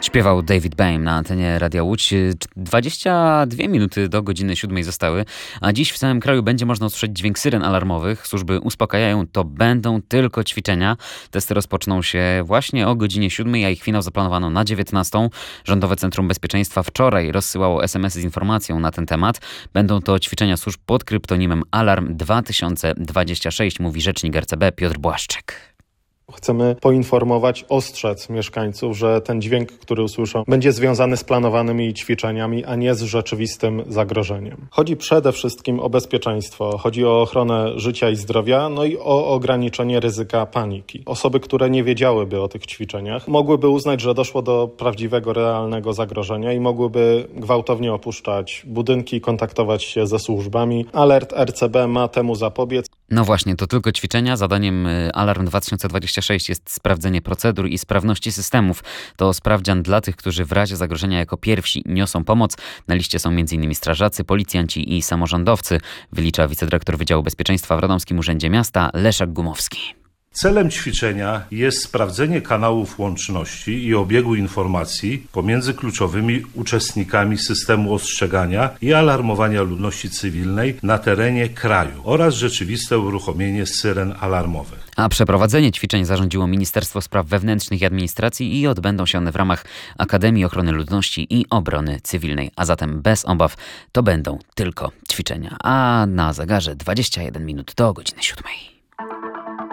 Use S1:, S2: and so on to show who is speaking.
S1: Śpiewał David Bain na antenie Radia Łódź. 22 minuty do godziny 7 zostały, a dziś w całym kraju będzie można usłyszeć dźwięk syren alarmowych. Służby uspokajają, to będą tylko ćwiczenia. Testy rozpoczną się właśnie o godzinie 7, a ich finał zaplanowano na 19. Rządowe Centrum Bezpieczeństwa wczoraj rozsyłało SMS-y z informacją na ten temat. Będą to ćwiczenia służb pod kryptonimem Alarm 2026, mówi rzecznik RCB Piotr Błaszczyk.
S2: Chcemy poinformować, ostrzec mieszkańców, że ten dźwięk, który usłyszą, będzie związany z planowanymi ćwiczeniami, a nie z rzeczywistym zagrożeniem. Chodzi przede wszystkim o bezpieczeństwo, chodzi o ochronę życia i zdrowia, no i o ograniczenie ryzyka paniki. Osoby, które nie wiedziałyby o tych ćwiczeniach, mogłyby uznać, że doszło do prawdziwego, realnego zagrożenia i mogłyby gwałtownie opuszczać budynki, kontaktować się ze służbami. Alert RCB ma temu zapobiec.
S1: No właśnie, to tylko ćwiczenia. Zadaniem Alarm 2026 jest sprawdzenie procedur i sprawności systemów. To sprawdzian dla tych, którzy w razie zagrożenia jako pierwsi niosą pomoc. Na liście są m.in. strażacy, policjanci i samorządowcy, wylicza wicedyrektor Wydziału Bezpieczeństwa w Radomskim Urzędzie Miasta Leszek Gumowski.
S3: Celem ćwiczenia jest sprawdzenie kanałów łączności i obiegu informacji pomiędzy kluczowymi uczestnikami systemu ostrzegania i alarmowania ludności cywilnej na terenie kraju oraz rzeczywiste uruchomienie syren alarmowych.
S1: A przeprowadzenie ćwiczeń zarządziło Ministerstwo Spraw Wewnętrznych i Administracji i odbędą się one w ramach Akademii Ochrony Ludności i Obrony Cywilnej. A zatem bez obaw to będą tylko ćwiczenia. A na zegarze 21 minut do godziny 7.